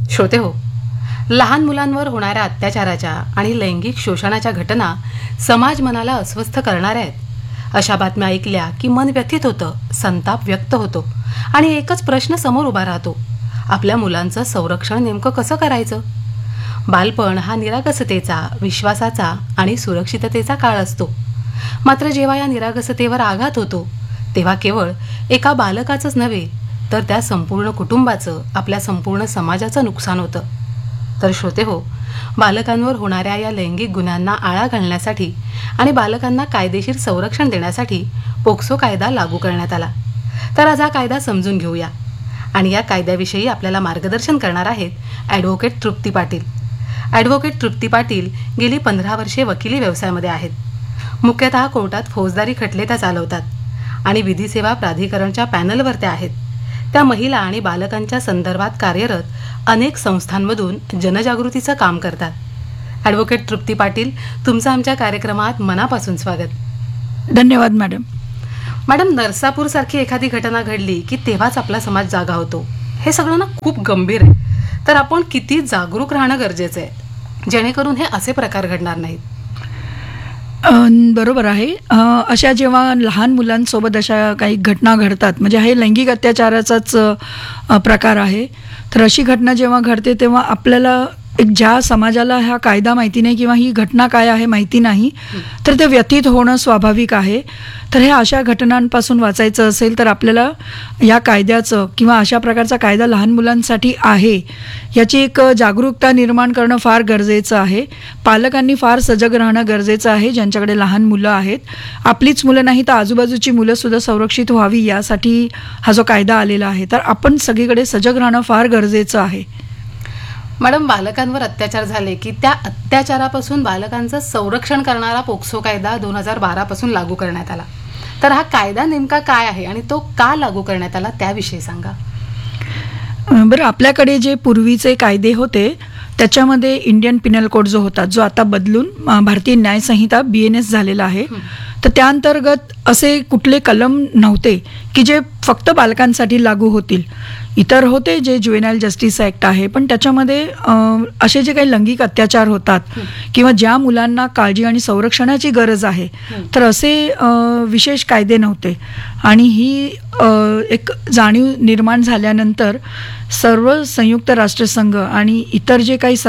श्रोते हो, लहान मुलांवर होणाऱ्या अत्याचाराच्या आणि लैंगिक शोषणाच्या घटना समाज मनाला अस्वस्थ करणाऱ्या आहेत. अशा बातम्या ऐकल्या की मन व्यथित होतं, संताप व्यक्त होतो आणि एकच प्रश्न समोर उभा राहतो: आपल्या मुलांचं संरक्षण नेमकं कसं करायचं? बालपण हा निरागसतेचा, विश्वासाचा आणि सुरक्षिततेचा काळ असतो. मात्र जेव्हा या निरागसतेवर आघात होतो तेव्हा केवळ एका बालकाचंच नव्हे तर त्या संपूर्ण कुटुंबाचं, आपल्या संपूर्ण समाजाचं नुकसान होतं. तर श्रोते हो, बालकांवर होणाऱ्या या लैंगिक गुन्ह्यांना आळा घालण्यासाठी आणि बालकांना कायदेशीर संरक्षण देण्यासाठी पोक्सो कायदा लागू करण्यात आला. तर आज हा कायदा समजून घेऊया आणि या कायद्याविषयी आपल्याला मार्गदर्शन करणार आहेत ॲडव्होकेट तृप्ती पाटील. ॲडव्होकेट तृप्ती पाटील गेली 15 वर्षे वकिली व्यवसायामध्ये आहेत. मुख्यतः कोर्टात फौजदारी खटले त्या चालवतात आणि विधी सेवा प्राधिकरणच्या पॅनलवर त्या आहेत. त्या महिला आणि बालकांच्या संदर्भात कार्यरत अनेक संस्थांमधून जनजागृतीचं काम करतात. ॲडव्होकेट तृप्ती पाटील, तुमचं आमच्या कार्यक्रमात मनापासून स्वागत. धन्यवाद मॅडम. मॅडम, नरसापूरसारखी एखादी घटना घडली की तेव्हाच आपला समाज जागा होतो. हे सगळं ना खूप गंभीर आहे. तर आपण किती जागरूक राहणं गरजेचं आहे जेणेकरून हे असे प्रकार घडणार नाहीत? बरोबर आहे. अशा जेव्हा लहान मुलांसोबत अशा काही घटना घडतात, म्हणजे हे लैंगिक अत्याचाराचाच प्रकार आहे. तर अशी घटना जेव्हा घडते तेव्हा आपल्याला ज्या समाजाला हा कायदा माहिती नाही किंवा ही घटना काय आहे माहिती नाही, तर ते व्यथित होणं स्वाभाविक आहे. तर ह्या अशा घटनांपासून वाचायचं असेल तर आपल्याला या कायद्याचं किंवा अशा प्रकारचा कायदा लहान मुलांसाठी आहे याची एक जागरूकता निर्माण करणं फार गरजेचं आहे. पालकांनी फार सजग राहणं गरजेचं आहे. ज्यांच्याकडे लहान मुलं आहेत, आपलीच मुलं नाही तर आजूबाजूची मुलंसुद्धा संरक्षित व्हावी यासाठी हा जो कायदा आलेला आहे. तर आपण सगळीकडे सजग राहणं फार गरजेचं आहे. मॅडम, बालकांवर अत्याचार झाले की त्या अत्याचारापासून बालकांचं संरक्षण करणारा पोक्सो कायदा 2012 पासून लागू करण्यात आला. तर हा कायदा नेमका काय आहे आणि तो का लागू करण्यात आला त्याविषयी सांगा. बरं, आपल्याकडे जे पूर्वीचे कायदे होते त्याच्यामध्ये इंडियन पिनल कोड जो होता, जो आता बदलून भारतीय न्याय संहिता BNS झालेला आहे, तर त्या अंतर्गत असे कुठले कलम नव्हते की जे फक्त बालकांसाठी लागू होतील. इतर होते जे ज्युएनाइल जस्टिस ॲक्ट आहे, पण त्याच्यामध्ये असे जे काही लैंगिक अत्याचार होतात किंवा ज्या मुलांना काळजी आणि संरक्षणाची गरज आहे, तर असे विशेष कायदे नव्हते. आणि ही एक जाणीव निर्माण झाल्यानंतर सर्व संयुक्त राष्ट्रसंघ आणि इतर जे काही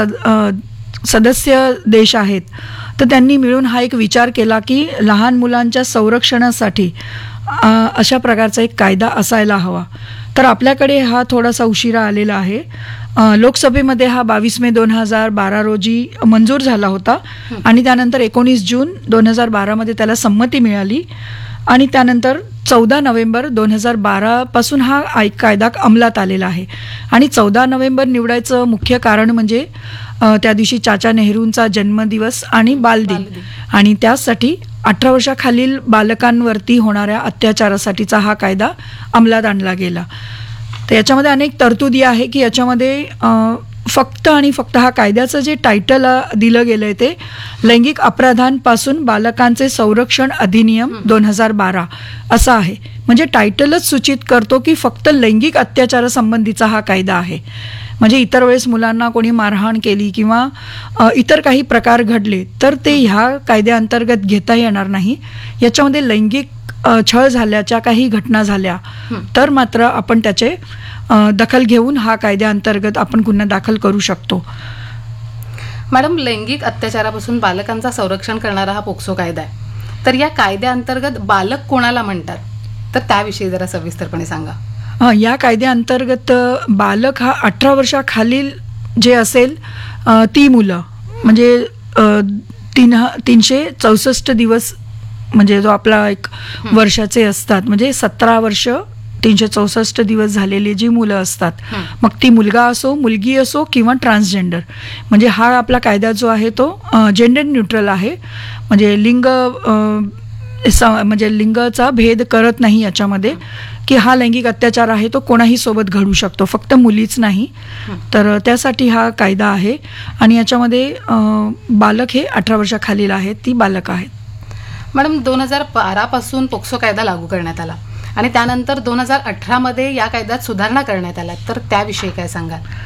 सदस्य देश आहेत, तर त्यांनी मिळून हा एक विचार केला की लहान मुलांच्या संरक्षणासाठी अशा प्रकारचा एक कायदा असायला हवा. तर आपल्याकडे हा थोडासा उशिरा आलेला आहे. लोकसभेमध्ये हा 22 मे 2012 रोजी मंजूर झाला होता आणि त्यानंतर 19 जून 2012 मध्ये त्याला संमती मिळाली आणि त्यानंतर 14 नोव्हेंबर 2012 पासून हा कायदा अंमलात आलेला आहे. आणि 14 नोव्हेंबर निवडायचं मुख्य कारण म्हणजे त्या दिवशी चाचा नेहरूंचा जन्मदिवस आणि बालदिन, आणि त्यासाठी 18 वर्षाखालील बालकांवरती होणाऱ्या अत्याचारासाठीचा हा कायदा अंमलात आणला गेला. तर याच्यामध्ये अनेक तरतुदी आहे की याच्यामध्ये फक्त आणि फक्त हा कायद्याचं जे टायटल दिलं गेलं आहे ते लैंगिक अपराधांपासून बालकांचे संरक्षण अधिनियम 2012 असं आहे. म्हणजे टायटलच सूचित करतो की फक्त लैंगिक अत्याचारासंबंधीचा हा कायदा आहे. म्हणजे इतर वेळेस मुलांना कोणी मारहाण केली किंवा इतर काही प्रकार घडले तर ते ह्या कायद्याअंतर्गत घेता येणार नाही. याच्यामध्ये लैंगिक छळ झाल्याच्या काही घटना झाल्या तर मात्र आपण त्याचे दखल घेऊन हा कायद्याअंतर्गत आपण गुन्हा दाखल करू शकतो. मॅडम, लैंगिक अत्याचारापासून बालकांचा संरक्षण करणारा हा पोक्सो कायदा आहे. तर या कायद्याअंतर्गत बालक कोणाला म्हणतात, तर त्याविषयी जरा सविस्तरपणे सांगा. या कायद्याअंतर्गत बालक हा 18 वर्षाखालील जे असेल ती मुलं, म्हणजे 364 दिवस म्हणजे जो आपला एक वर्षाचे असतात, म्हणजे 17 वर्ष 364 दिवस झालेली जी मुलं असतात, मग ती मुलगा असो, मुलगी असो किंवा ट्रान्सजेंडर, म्हणजे हा आपला कायदा जो आहे तो जेंडर न्यूट्रल आहे. म्हणजे लिंगाचा भेद करत नाही याच्यामध्ये, की हा लैंगिक अत्याचार आहे तो कोणाही सोबत घडू शकतो, फक्त मुलीच नाही. तर त्यासाठी हा कायदा आहे आणि याच्यामध्ये बालक हे 18 वर्षाखालील आहेत, ती बालक आहेत. मॅडम, 2012 पासून पोक्सो कायदा लागू करण्यात आला आणि त्यानंतर 2018 मध्ये या कायद्यात सुधारणा करण्यात आल्या, तर त्याविषयी काय सांगाल?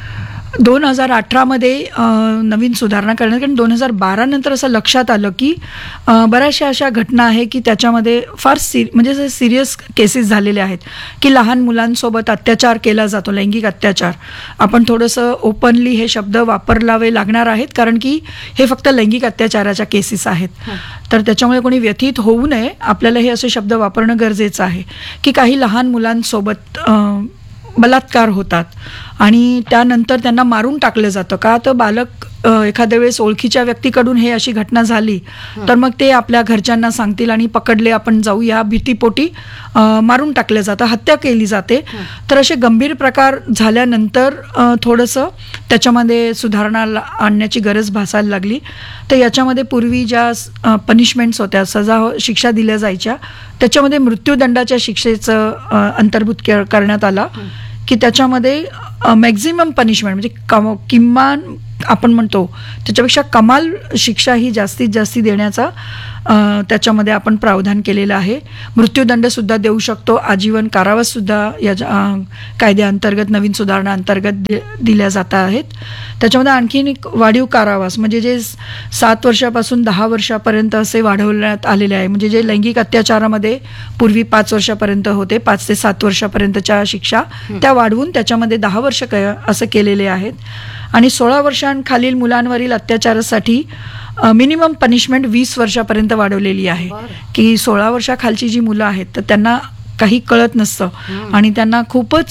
2018 मध्ये नवीन सुधारणा करण्यात, कारण 2012 नंतर असं लक्षात आलं की बऱ्याचशा अशा घटना आहे की त्याच्यामध्ये फार म्हणजे सिरियस केसेस झालेले आहेत की लहान मुलांसोबत अत्याचार केला जातो, लैंगिक अत्याचार. आपण थोडंसं ओपनली हे शब्द वापरावे लागणार आहेत, कारण की हे फक्त लैंगिक अत्याचाराच्या केसेस आहेत. तर त्याच्यामुळे कोणी व्यथित होऊ नये, आपल्याला हे असे शब्द वापरणं गरजेचं आहे की काही लहान मुलांसोबत बलात्कार होतात आणि त्यानंतर त्यांना मारून टाकलं जातं. का तर बालक एखाद्या वेळेस ओळखीच्या व्यक्तीकडून हे अशी घटना झाली तर मग ते आपल्या घरच्यांना सांगतील आणि पकडले आपण जाऊ या भीतीपोटी मारून टाकलं जातं, हत्या केली जाते. तर असे गंभीर प्रकार झाल्यानंतर थोडंसं त्याच्यामध्ये सुधारणा आणण्याची गरज भासायला लागली. तर याच्यामध्ये पूर्वी ज्या पनिशमेंट्स होत्या, शिक्षा दिल्या जायच्या, त्याच्यामध्ये मृत्यूदंडाच्या शिक्षेचं अंतर्भूत करण्यात आला की त्याच्यामध्ये मॅक्झिमम पनिशमेंट म्हणजे किमान आपण म्हणतो त्याच्यापेक्षा कमाल शिक्षा ही जास्तीत जास्त देण्याचा त्याच्यामध्ये आपण प्रावधान केलेलं आहे. मृत्यूदंडसुद्धा देऊ शकतो, आजीवन कारावाससुद्धा या कायद्याअंतर्गत नवीन सुधारणा अंतर्गत दिल्या जात आहेत. त्याच्यामध्ये आणखीन एक वाढीव कारावास म्हणजे जे 7 वर्षापासून 10 वर्षापर्यंत असे वाढवण्यात आलेले आहे. म्हणजे जे लैंगिक अत्याचारामध्ये पूर्वी 5 वर्षापर्यंत होते, 5 ते 7 वर्षापर्यंतच्या शिक्षा त्या वाढवून त्याच्यामध्ये 10 वर्ष असं केलेले आहेत. आणि 16 वर्षांखालील मुलांवरील अत्याचारासाठी मिनिमम पनिशमेंट 20 वर्षापर्यंत वाढवलेली आहे की 16 वर्षाखालची जी मुलं आहेत तर त्यांना काही कळत नसतं आणि त्यांना खूपच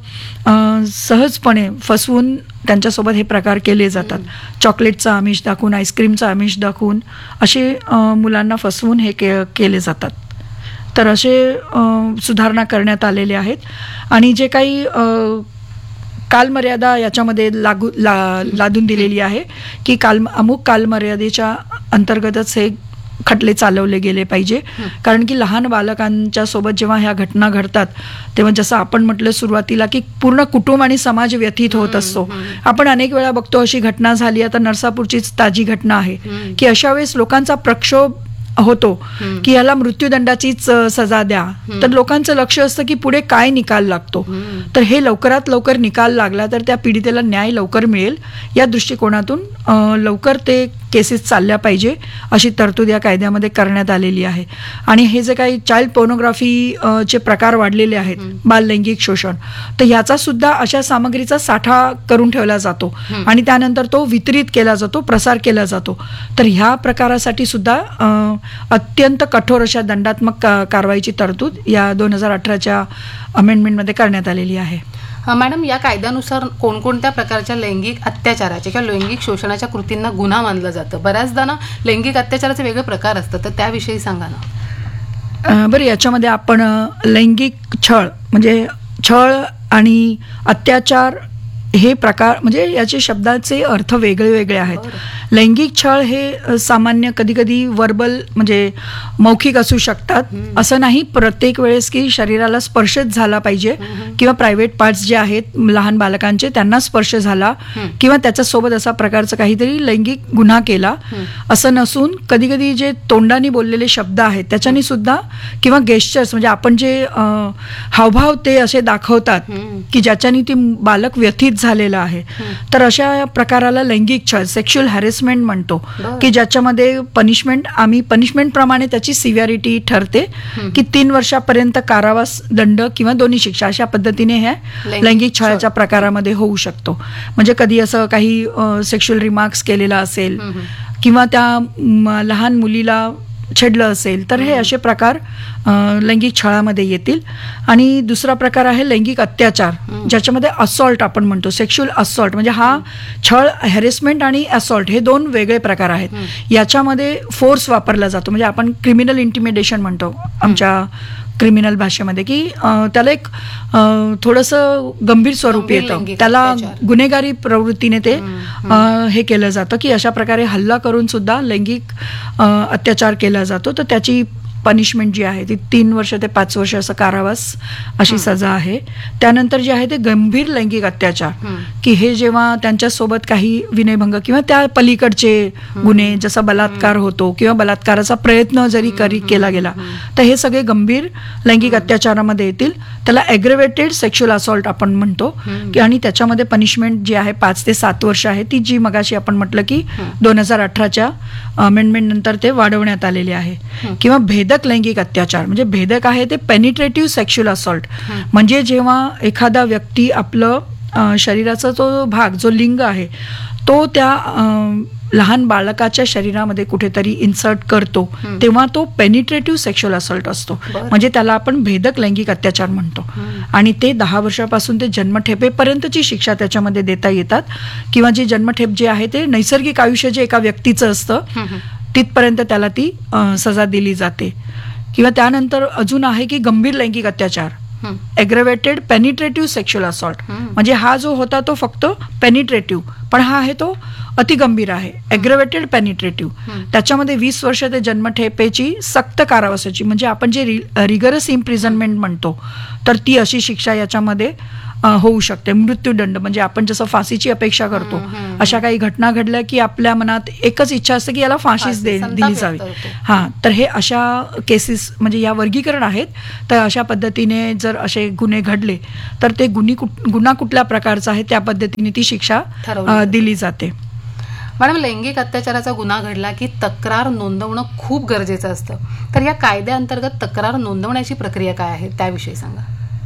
सहजपणे फसवून त्यांच्यासोबत हे प्रकार केले जातात. चॉकलेटचं आमिष दाखवून, आईस्क्रीमचं आमिष दाखवून असे मुलांना फसवून हे केले जातात. तर असे सुधारणा करण्यात आलेले आहेत. आणि जे काही कालमर्यादा याच्यामध्ये लादून दिलेली आहे की अमुक कालमर्यादेच्या अंतर्गतच हे खटले चालवले गेले पाहिजे. कारण की लहान बालकांच्या सोबत जेव्हा ह्या घटना घडतात तेव्हा जसं आपण म्हटलं सुरुवातीला की पूर्ण कुटुंब आणि समाज व्यथित होत असतो. आपण अनेक वेळा बघतो अशी घटना झाली, आता नरसापूरचीच ताजी घटना आहे की अशा वेळेस लोकांचा प्रक्षोभ होतो की याला मृत्यूदंडाचीच सजा द्या. तर लोकांचं लक्ष असतं की पुढे काय निकाल लागतो. तर हे लवकरात लवकर निकाल लागला तर त्या पीडितेला न्याय लवकर मिळेल या दृष्टिकोनातून लवकर ते केसेस चालल्या पाहिजे अशी तरतूद या कायद्यामध्ये करण्यात आलेली आहे. आणि हे जे काही चाइल्ड पोर्नोग्राफी चे प्रकार वाढलेले आहेत, बाल लैंगिक शोषण, तर याचा सुद्धा अशा सामग्रीचा साठा करून ठेवला जातो आणि त्यानंतर तो वितरित केला जातो, प्रसार केला जातो. तर ह्या प्रकारासाठी सुद्धा अत्यंत कठोर अशा दंडात्मक कारवाईची तरतूद या 2018च्या अमेंडमेंटमध्ये करण्यात आलेली आहे. मॅडम, या कायद्यानुसार कोणकोणत्या प्रकारच्या लैंगिक अत्याचाराच्या किंवा लैंगिक शोषणाच्या कृतींना गुन्हा मानलं जातं? बऱ्याचदा ना लैंगिक अत्याचाराचे वेगळे प्रकार असतात, तर त्याविषयी सांगा ना. बरं, याच्यामध्ये आपण लैंगिक छळ म्हणजे छळ आणि अत्याचार हे प्रकार म्हणजे याचे शब्दाचे अर्थ वेगळे वेगळे आहेत. लैंगिक छळ हे सामान्य कधी कधी वर्बल म्हणजे मौखिक असू शकतात. असं नाही प्रत्येक वेळेस की शरीराला स्पर्शच झाला पाहिजे किंवा प्रायव्हेट पार्ट्स जे आहेत लहान बालकांचे त्यांना स्पर्श झाला किंवा त्याच्यासोबत असा प्रकारचं काहीतरी लैंगिक गुन्हा केला असं नसून कधी कधी जे तोंडाने बोललेले शब्द आहेत त्याच्याने सुद्धा किंवा गेस्चर्स म्हणजे आपण जे हावभाव ते असे दाखवतात की ज्याच्याने ती बालक व्यथित झालेला आहे, तर अशा प्रकाराला लैंगिक छळ सेक्शुअल हॅरेसमेंट म्हणतो की ज्याच्यामध्ये आम्ही पनिशमेंट प्रमाणे त्याची सिव्हिरिटी ठरते की 3 वर्षापर्यंत कारावास, दंड किंवा दोन्ही शिक्षा अशा पद्धतीने हे लैंगिक छळाच्या प्रकारामध्ये होऊ शकतो. म्हणजे कधी असं काही सेक्शुअल रिमार्क्स केलेला असेल किंवा त्या लहान मुलीला छेडलं असेल तर हे असे प्रकार लैंगिक छळामध्ये येतील. आणि दुसरा प्रकार आहे लैंगिक अत्याचार, ज्याच्यामध्ये असॉल्ट आपण म्हणतो, सेक्शुअल असॉल्ट म्हणजे हा छळ, हॅरेसमेंट आणि असॉल्ट हे 2 वेगळे प्रकार आहेत. याच्यामध्ये फोर्स वापरला जातो, म्हणजे आपण क्रिमिनल इंटिमिडेशन म्हणतो आमच्या क्रिमिनल भाषेमध्ये की त्याला एक थोडंसं गंभीर स्वरूप येतं, त्याला गुन्हेगारी प्रवृत्तीने ते हे केलं जातं की अशा प्रकारे हल्ला करून सुद्धा लैंगिक अत्याचार केला जातो. तर त्याची पनिशमेंट जी आहे ती 3 वर्ष ते 5 वर्ष असं कारावास अशी सजा आहे. त्यानंतर जे आहे ते गंभीर लैंगिक अत्याचार, की हे जेव्हा त्यांच्यासोबत काही विनयभंग किंवा त्या पलीकडचे गुन्हे जसा बलात्कार होतो किंवा बलात्काराचा प्रयत्न जरी केला गेला तर हे सगळे गंभीर लैंगिक अत्याचारामध्ये येतील. त्याला ॲग्रेवेटेड सेक्शुअल असॉल्ट आपण म्हणतो की आणि त्याच्यामध्ये पनिशमेंट जी आहे 5 ते 7 वर्ष आहे, ती जी मगाशी आपण म्हटलं की 2018च्या अमेंडमेंट नंतर ते वाढवण्यात आलेले आहे. किंवा भेदक लैंगिक अत्याचार, म्हणजे भेदक आहे ते पेनिट्रेटिव्ह सेक्शुअल असॉल्ट, म्हणजे जेव्हा एखादा व्यक्ती आपलं शरीराचा तो भाग जो लिंग आहे तो त्या लहान बालकाच्या शरीरामध्ये कुठेतरी इन्सर्ट करतो तेव्हा तो पेनिट्रेटिव्ह सेक्शुअल असॉल्ट असतो. म्हणजे त्याला आपण भेदक लैंगिक अत्याचार म्हणतो. आणि ते 10 वर्षापासून ते जन्मठेपेपर्यंतची शिक्षा त्याच्यामध्ये देता येतात. किंवा जी जन्मठेप जे आहे ते नैसर्गिक आयुष्य जे एका व्यक्तीचं असतं तिथपर्यंत त्याला ती सजा दिली जाते. किंवा त्यानंतर अजून आहे की गंभीर लैंगिक अत्याचार, ॲग्रेवेटेड पेनिट्रेटिव्ह सेक्शुअल असॉल्ट, म्हणजे हा जो होता तो फक्त पेनिट्रेटिव्ह, पण हा आहे तो अतिगंभीर आहे, ॲग्रेवेटेड पेनिट्रेटिव्ह. त्याच्यामध्ये 20 वर्ष ते जन्मठेपेची सक्त कारावासाची, म्हणजे आपण जे रिगरस इम्प्रिझनमेंट म्हणतो तर ती अशी शिक्षा याच्यामध्ये होऊ शकते. मृत्यूदंड, म्हणजे आपण जसं फाशीची अपेक्षा करतो अशा काही घटना घडल्या की आपल्या मनात एकच इच्छा असते की याला फाशीच दिली जावी. तर हे अशा केसेस म्हणजे या वर्गीकरण आहेत. तर अशा पद्धतीने जर असे गुन्हे घडले तर ते गुन्हा कुठल्या प्रकारचा आहे त्या पद्धतीने ती शिक्षा दिली जाते. मॅडम, लैंगिक अत्याचाराचा गुन्हा घडला की तक्रार नोंदवणं खूप गरजेचं असतं. तर या कायद्याअंतर्गत तक्रार नोंदवण्याची प्रक्रिया काय आहे त्याविषयी सांगा.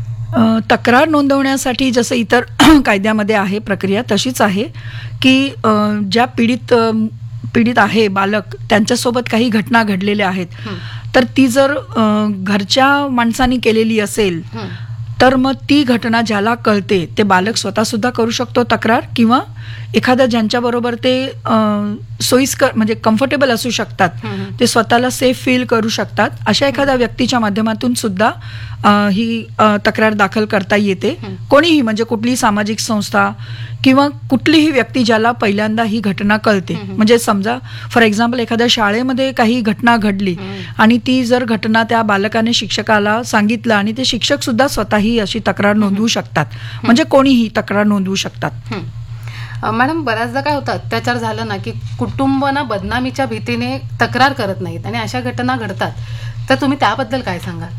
तक्रार नोंदवण्यासाठी जसं इतर कायद्यामध्ये आहे प्रक्रिया तशीच आहे की ज्या पीडित आहे बालक, त्यांच्यासोबत काही घटना घडलेल्या आहेत तर ती जर घरच्या माणसांनी केलेली असेल तर मग ती घटना ज्याला कळते ते बालक स्वतः सुद्धा करू शकतो तक्रार, किंवा एखाद्या ज्यांच्याबरोबर ते सोयीस्कर म्हणजे कम्फर्टेबल असू शकतात, ते स्वतःला सेफ फील करू शकतात, अशा एखाद्या व्यक्तीच्या माध्यमातून सुद्धा ही तक्रार दाखल करता येते. कोणीही, म्हणजे कुठलीही सामाजिक संस्था किंवा कुठलीही व्यक्ती ज्याला पहिल्यांदा ही घटना कळते. म्हणजे समजा फॉर एक्झाम्पल एखाद्या शाळेमध्ये काही घटना घडली आणि ती जर घटना त्या बालकाने शिक्षकाला सांगितलं आणि ते शिक्षक सुद्धा स्वतःही अशी तक्रार नोंदवू शकतात, म्हणजे कोणीही तक्रार नोंदवू शकतात. मॅडम, बऱ्याचदा काय होतं, अत्याचार झाला ना की कुटुंबांना बदनामीच्या भीतीने तक्रार करत नाहीत आणि अशा घटना घडतात. तर तुम्ही त्याबद्दल काय सांगाल?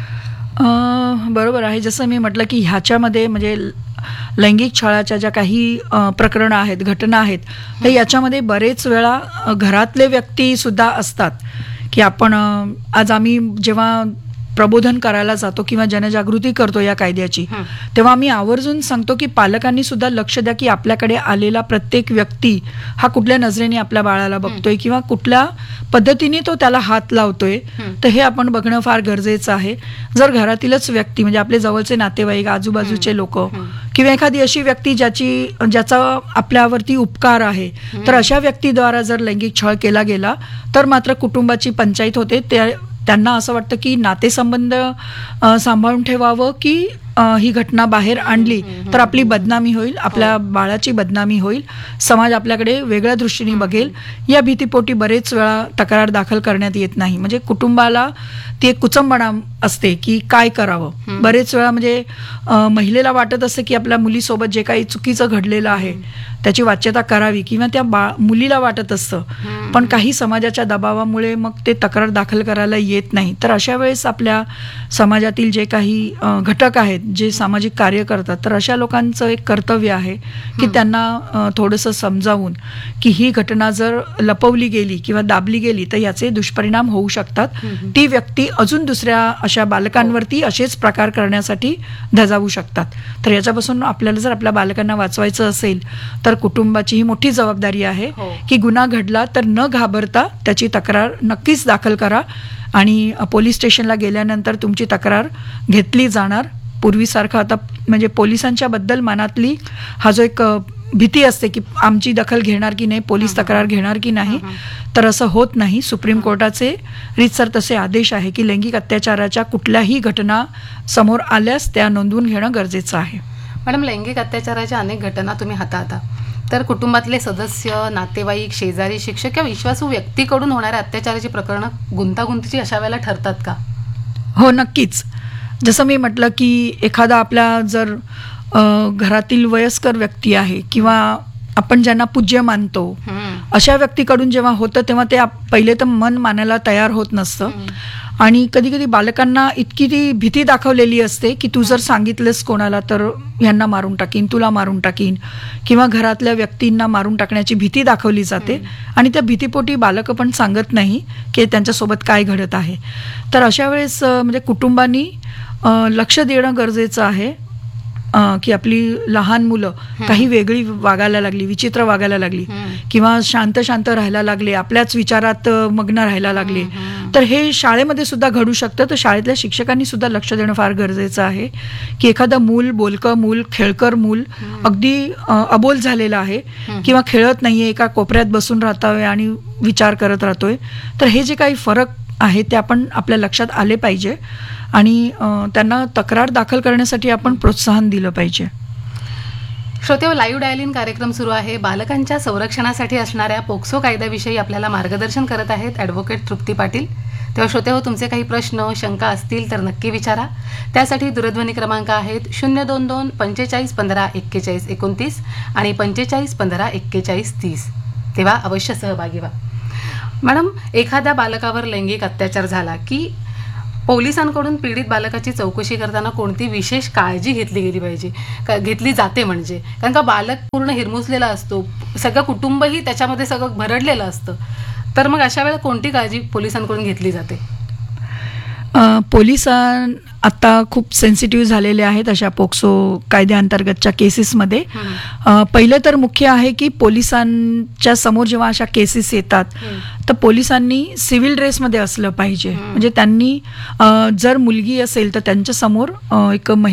बरोबर आहे. जसं मी म्हटलं की ह्याच्यामध्ये म्हणजे लैंगिक छळाच्या ज्या काही प्रकरणं आहेत, घटना आहेत, तर याच्यामध्ये बरेच वेळा घरातले व्यक्ती सुद्धा असतात की आपण आज आम्ही जेव्हा प्रबोधन करायला जातो किंवा जनजागृती करतो या कायद्याची, तेव्हा आम्ही आवर्जून सांगतो की पालकांनी सुद्धा लक्ष द्या की आपल्याकडे आलेला प्रत्येक व्यक्ती हा कुठल्या नजरेने आपल्या बाळाला बघतोय किंवा कुठल्या पद्धतीने तो त्याला हात लावतोय, तर हे आपण बघणं फार गरजेचं आहे. जर घरातीलच व्यक्ती म्हणजे आपले जवळचे नातेवाईक, आजूबाजूचे लोक किंवा एखादी अशी व्यक्ती ज्याचा आपल्यावरती उपकार आहे, तर अशा व्यक्तीद्वारा जर लैंगिक छळ केला गेला तर मात्र कुटुंबाची पंचायत होते. त्यांना असं वाटतं की नातेसंबंध सांभाळून ठेवावं की ही घटना बाहेर आणली तर आपली बदनामी होईल, आपल्या बाळाची बदनामी होईल, समाज आपल्याकडे वेगळ्या दृष्टीने बघेल. या भीतीपोटी बरेच वेळा तक्रार दाखल करण्यात येत नाही. म्हणजे कुटुंबाला ती एक कुचंबणा असते की काय करावं. बरेच वेळा म्हणजे महिलेला वाटत असते की आपल्या मुलीसोबत जे काही चुकीचं घडलेलं आहे त्याची वाच्यता करावी किंवा त्या मुलीला वाटत असतं, पण काही समाजाच्या दबावामुळे मग ते तक्रार दाखल करायला येत नाही. तर अशा वेळेस आपल्या समाजातील जे काही घटक आहेत, जे सामाजिक कार्य करतात, तर अशा लोकांचं एक कर्तव्य आहे की त्यांना थोडंसं समजावून की ही घटना जर लपवली गेली किंवा दाबली गेली तर याचे दुष्परिणाम होऊ शकतात. ती व्यक्ती अजून दुसऱ्या अशा बालकांवरती असेच प्रकार करण्यासाठी धजावू शकतात. तर याच्यापासून आपल्याला जर आपल्या बालकांना वाचवायचं असेल तर कुटुंबाची ही मोठी जबाबदारी आहे की गुन्हा घडला तर न घाबरता त्याची तक्रार नक्कीच दाखल करा आणि पोलीस स्टेशनला गेल्यानंतर तुमची तक्रार घेतली जाणार. पूर्वीसारखं आता म्हणजे पोलिसांच्या बद्दल मनातली हा जो एक भीती असते की आमची दखल घेणार की नाही, पोलीस तक्रार घेणार की नाही, तर असं होत नाही. सुप्रीम कोर्टाचे रीतसर तसे आदेश आहे की लैंगिक अत्याचाराच्या कुठल्याही घटना समोर आल्यास त्या नोंदवून घेणं गरजेचं आहे. मॅडम, लैंगिक अत्याचाराच्या अनेक घटना तुम्ही हाताळता, तर कुटुंबातले सदस्य, नातेवाईक, शेजारी, शिक्षक किंवा विश्वासू व्यक्तीकडून होणाऱ्या अत्याचाराची प्रकरणं गुंतागुंतीची अशा वेळेला ठरतात का? हो, नक्कीच. जसं मी म्हटलं की एखादा आपला जर घरातील वयस्कर व्यक्ती आहे किंवा आपण ज्यांना पूज्य मानतो अशा व्यक्तीकडून जेव्हा होतं तेव्हा ते पहिले तर मन मानायला तयार होत नसतं. आणि कधी कधी बालकांना इतकी ती भीती दाखवलेली असते की तू जर सांगितलंस कोणाला तर ह्यांना मारून टाकीन, तुला मारून टाकीन, किंवा घरातल्या व्यक्तींना मारून टाकण्याची भीती दाखवली जाते. आणि त्या भीतीपोटी बालकं पण सांगत नाही की त्यांच्यासोबत काय घडत आहे. तर अशा वेळेस म्हणजे कुटुंबांनी लक्ष देणं गरजेचं आहे की आपली लहान मुलं काही वेगळी वागायला लागली, विचित्र वागायला लागली किंवा शांत शांत राहायला लागले, आपल्याच विचारात मग्न राहायला लागले, तर हे शाळेमध्ये सुद्धा घडू शकतं. तर शाळेतल्या शिक्षकांनी सुद्धा लक्ष देणं फार गरजेचं आहे की एखादं मूल, बोलकं मूल, खेळकर मूल अगदी अबोल झालेलं आहे किंवा खेळत नाहीये, एका कोपऱ्यात बसून राहतोय आणि विचार करत राहतोय, तर हे जे काही फरक आहे ते आपण आपल्या लक्षात आले पाहिजे आणि त्यांना तक्रार दाखल करण्यासाठी आपण प्रोत्साहन दिलं पाहिजे. श्रोतेहो, लाईव्ह डायलिंग कार्यक्रम सुरू आहे. बालकांच्या संरक्षणासाठी असणाऱ्या पोक्सो कायद्याविषयी आपल्याला मार्गदर्शन करत आहेत ॲडव्होकेट तृप्ती पाटील. तेव्हा श्रोतेहो, तुमचे काही प्रश्न, शंका असतील तर नक्की विचारा. त्यासाठी दूरध्वनी क्रमांक आहेत 022 45 15 41 29 आणि 45 15 41 30. तेव्हा अवश्य सहभागी व्हा. मॅडम, एखाद्या बालकावर लैंगिक अत्याचार झाला की पोलिसांकडून पीडित बालकाची चौकशी करताना कोणती विशेष काळजी घेतली गेली पाहिजे, घेतली जाते म्हणजे? कारण का बालक पूर्ण हिरमुसलेला असतो, सगळं कुटुंबही त्याच्यामध्ये सगळं भरडलेलं असतं, तर मग अशा वेळेला कोणती काळजी पोलिसांकडून घेतली जाते? पोलिसां आता खूप सेन्सिटिव्ह झालेले आहेत अशा पोक्सो कायद्याअंतर्गतच्या केसेसमध्ये. पहिलं तर मुख्य आहे की पोलिसांच्या समोर जेव्हा अशा केसेस येतात तर पोलिसांनी सिव्हिल ड्रेसमध्ये असलं पाहिजे. म्हणजे त्यांनी जर मुलगी असेल तर त्यांच्या समोर एक